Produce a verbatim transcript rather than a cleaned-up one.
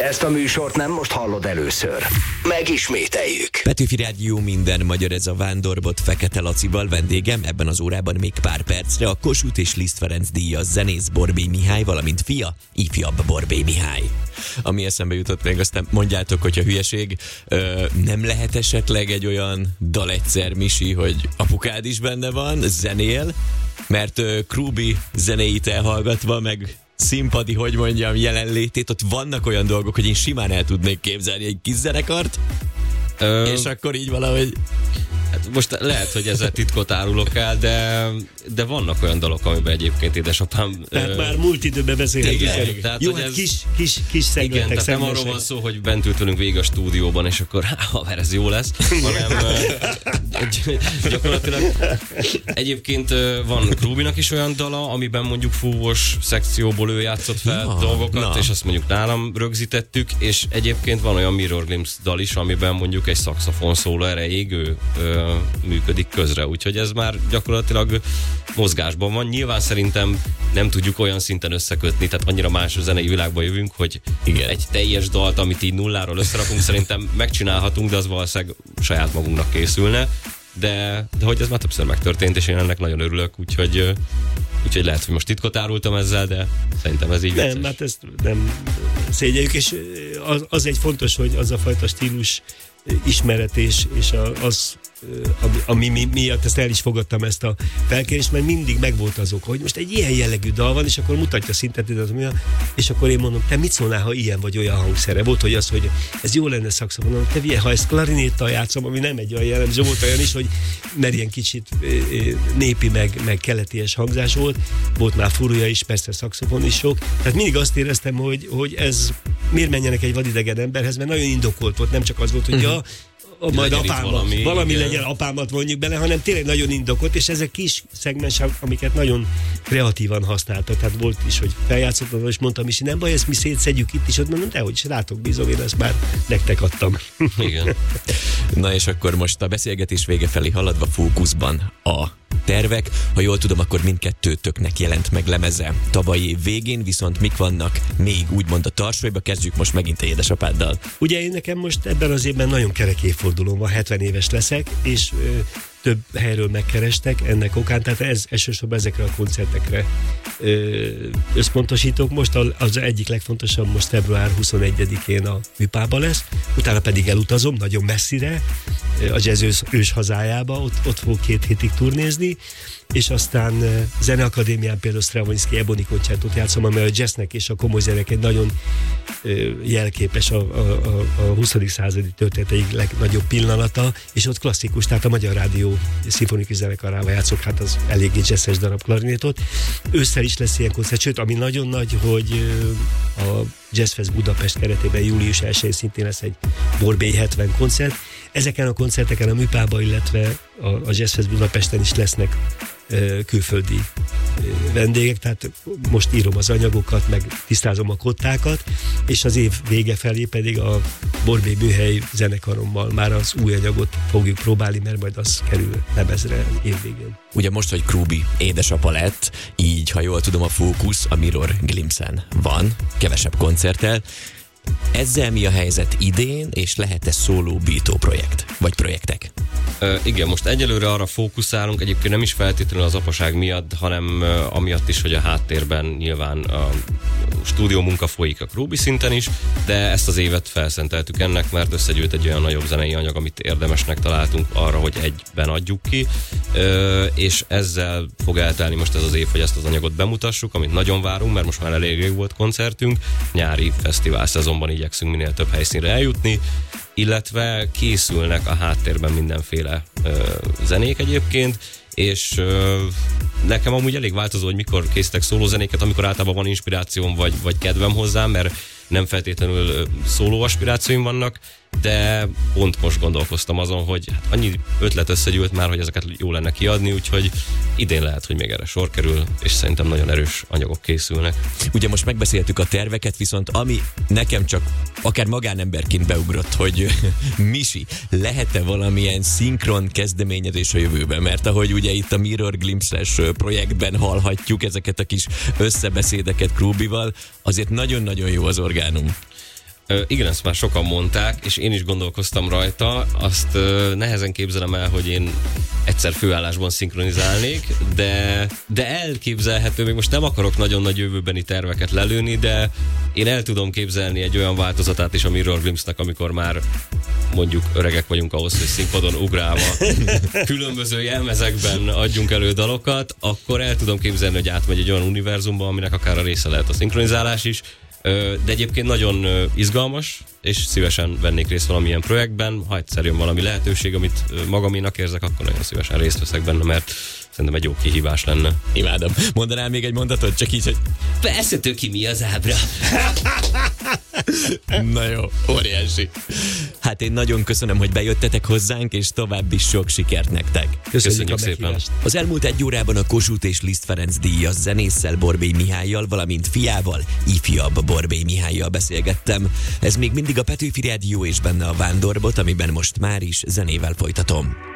Ezt a műsort nem most hallod először. Megismételjük. Petőfi Rádió, minden magyar, ez a Vándorbot Fekete Lacival. Vendégem ebben az órában még pár percre a Kossuth és Liszt Ferenc díjas zenész Borbély Mihály, valamint fia, ifjabb Borbély Mihály. Ami eszembe jutott még, aztán mondjátok, hogyha hülyeség, ö, nem lehet esetleg egy olyan dal egyszer, Misi, hogy apukád is benne van, zenél, mert ö, Krúbi zenéit elhallgatva, meg színpadi, hogy mondjam, jelenlétét, ott vannak olyan dolgok, hogy én simán el tudnék képzelni egy kis zenekart, Ö... és akkor így valahogy... Hát most lehet, hogy ezzel titkot árulok el, de, de vannak olyan dalok, amiben egyébként édesapám... Tehát ö... már múlt időben beszélhetünk. Tehát, jó, hát ez... kis, kis, kis szegletek. Igen, tehát nem arról van szó, hogy bent ültünk végig a stúdióban, és akkor há, haver, ez jó lesz, hanem gyakorlatilag egyébként van Krúbinak is olyan dala, amiben mondjuk fúvós szekcióból ő játszott fel na, dolgokat, na. és azt mondjuk nálam rögzítettük, és egyébként van olyan Mirror Glimpse dal is, amiben mondjuk egy szaxofon szóló erejéig ő működik közre, úgyhogy ez már gyakorlatilag mozgásban van. Nyilván szerintem nem tudjuk olyan szinten összekötni, tehát annyira más zenei világba jövünk, hogy igen. egy teljes dalt, amit így nulláról összerakunk, szerintem megcsinálhatunk, de az valószínűleg saját magunknak készülne, de, de hogy ez már többször megtörtént, és én ennek nagyon örülök, úgyhogy, úgyhogy lehet, hogy most titkot árultam ezzel, de szerintem ez így vicces. Nem, hát ezt nem szégyeljük, és az, az egy fontos, hogy az a fajta stílus ismeret és, és az, ami, ami mi, miatt ezt el is fogadtam ezt a felkérést, mert mindig megvolt az ok, hogy most egy ilyen jellegű dal van, és akkor mutatja szintet, és akkor én mondom, te mit szólnál, ha ilyen vagy olyan hangszere? Volt, hogy az, hogy ez jó lenne szaxofonon, te vilye, ha ezt klarinéttal játszom, ami nem egy olyan jellemző, volt olyan is, hogy mert ilyen kicsit népi, meg, meg keleties hangzás volt, volt már furúja is, persze szaxofon is sok, tehát mindig azt éreztem, hogy, hogy ez miért menjenek egy vadidegen emberhez, mert nagyon indokolt volt, nem csak az volt, hogy ja, a, majd apámat, valami, valami legyen, apámat vonjuk bele, hanem tényleg nagyon indokolt, és ezek kis szegmensek, amiket nagyon kreatívan használtak. Tehát volt is, hogy feljátszottam, és mondtam is, nem baj, ezt mi szétszedjük itt is, ott mondom, dehogy is, rátok bízom, én ezt már nektek adtam. Igen. Na és akkor most a beszélgetés vége felé haladva fókuszban a tervek. Ha jól tudom, akkor mindkettőtöknek jelent meg lemeze tavalyi év végén, viszont mik vannak még úgymond a tarsolyba? Kezdjük most megint a édesapáddal. Ugye én nekem most ebben az évben nagyon kerek évfordulóm van, hetven éves leszek, és ö, több helyről megkerestek ennek okán, tehát ez elsősorban ezekre a koncertekre ö, összpontosítok. Most az egyik legfontosabb most február huszonegyedikén a Műpában lesz, utána pedig elutazom nagyon messzire, a jazz ős, ős hazájába, ott, ott fog két hétig turnézni, és aztán uh, Zeneakadémián például Stravinsky Ebony koncertot játszom, amely a jazznek és a komoly zenek egy nagyon uh, jelképes a, a, a, a huszadik századi történet egyik legnagyobb pillanata, és ott klasszikus, tehát a Magyar Rádió szimfonikus zenekarával játszok, hát az eléggé jazzes darab klarinétot. Ősszel is lesz ilyen koncert, sőt, ami nagyon nagy, hogy uh, a Jazzfest Budapest keretében július elsején szintén lesz egy Borbély hetven koncert. Ezeken a koncerteken a Műpában, illetve a, a Jazzfest Budapesten is lesznek ö, külföldi ö, vendégek, tehát most írom az anyagokat, meg tisztázom a kottákat, és az év vége felé pedig a Borbély Műhely zenekarommal már az új anyagot fogjuk próbálni, mert majd az kerül lemezre év végén. Ugye most, hogy Krúbi édesapa lett, így, ha jól tudom, a fókusz a Mirror Glimpse-en van, kevesebb koncerttel. Ezzel mi a helyzet idén, és lehet-e szóló bító projekt, vagy projektek? Uh, igen, most egyelőre arra fókuszálunk, egyébként nem is feltétlenül az apaság miatt, hanem uh, amiatt is, hogy a háttérben nyilván a stúdió munka folyik a Krúbi szinten is, de ezt az évet felszenteltük ennek, mert összegyűlt egy olyan nagyobb zenei anyag, amit érdemesnek találtunk arra, hogy egyben adjuk ki, uh, és ezzel fog eltelni most ez az év, hogy ezt az anyagot bemutassuk, amit nagyon várunk, mert most már elég rég volt koncertünk, nyári fesztivál szezonban igyekszünk minél több helyszínre eljutni, illetve készülnek a háttérben mindenféle ö, zenék egyébként, és ö, nekem amúgy elég változó, hogy mikor készítek szólózenéket, amikor általában van inspirációm vagy, vagy kedvem hozzá, mert nem feltétlenül szóló aspirációim vannak, de pont most gondolkoztam azon, hogy hát annyi ötlet összegyűlt már, hogy ezeket jó lenne kiadni, úgyhogy idén lehet, hogy még erre sor kerül, és szerintem nagyon erős anyagok készülnek. Ugye most megbeszéltük a terveket, viszont ami nekem csak akár magánemberként beugrott, hogy Misi, lehet-e valamilyen szinkron kezdeményezés a jövőben? Mert ahogy ugye itt a Mirror Glimpse-es projektben hallhatjuk ezeket a kis összebeszédeket Krúbival, azért nagyon-nagyon jó az orgánum. Ö, igen, ezt már sokan mondták, és én is gondolkoztam rajta. Azt ö, nehezen képzelem el, hogy én egyszer főállásban szinkronizálnék, de, de elképzelhető, még most nem akarok nagyon nagy jövőbeni terveket lelőni, de én el tudom képzelni egy olyan változatát is a Mirror Glimpse-nek, amikor már mondjuk öregek vagyunk ahhoz, hogy színpadon ugrálva különböző jelmezekben adjunk elő dalokat, akkor el tudom képzelni, hogy átmegy egy olyan univerzumba, aminek akár a része lehet a szinkronizálás is, de egyébként nagyon izgalmas, és szívesen vennék részt valamilyen projektben, ha egyszer jön valami lehetőség, amit magaménak érzek, akkor nagyon szívesen részt veszek benne, mert szerintem egy jó kihívás lenne. Imádom. Mondanál még egy mondatot, csak így, hogy persze, Töki, mi az ábra? Na jó, óriási. Hát én nagyon köszönöm, hogy bejöttetek hozzánk, és további sok sikert nektek. Köszönjük, Köszönjük szépen. Az elmúlt egy órában a Kossuth és Liszt Ferenc díjas zenésszel, Borbély Mihályjal, valamint fiával, ifjabb Borbély Mihályjal beszélgettem. Ez még mindig a Petőfi Rádió és benne a Vándorbot, amiben most már is zenével folytatom.